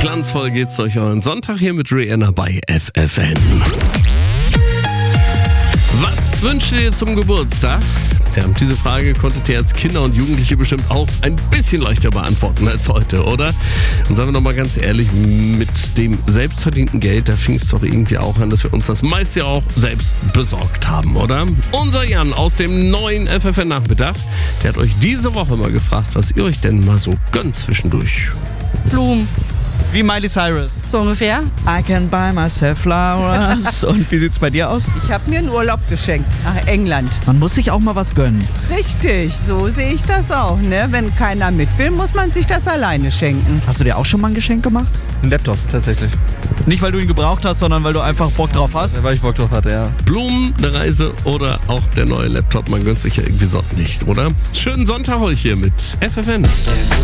Glanzvoll geht's durch euren Sonntag hier mit Rihanna bei FFN. Was wünscht ihr dir zum Geburtstag? Ja, diese Frage konntet ihr als Kinder und Jugendliche bestimmt auch ein bisschen leichter beantworten als heute, oder? Und sagen wir nochmal ganz ehrlich, mit dem selbstverdienten Geld, da fing es doch irgendwie auch an, dass wir uns das meiste ja auch selbst besorgt haben, oder? Unser Jan aus dem neuen FFN-Nachmittag, der hat euch diese Woche mal gefragt, was ihr euch denn mal so gönnt zwischendurch. Blumen, Wie Miley Cyrus. so ungefähr. I can buy myself flowers. Und wie sieht's bei dir aus? Ich habe mir einen Urlaub geschenkt nach England. Man muss sich auch mal was gönnen. Richtig, so sehe ich das auch. Ne? Wenn keiner mit will, muss man sich das alleine schenken. Hast du dir auch schon mal ein Geschenk gemacht? Ein Laptop, tatsächlich. Nicht, weil du ihn gebraucht hast, sondern weil du einfach Bock drauf hast? Weil ich Bock drauf hatte, ja. Blumen, eine Reise oder auch der neue Laptop, man gönnt sich ja irgendwie sonst nicht, oder? Schönen Sonntag euch hier mit FFN.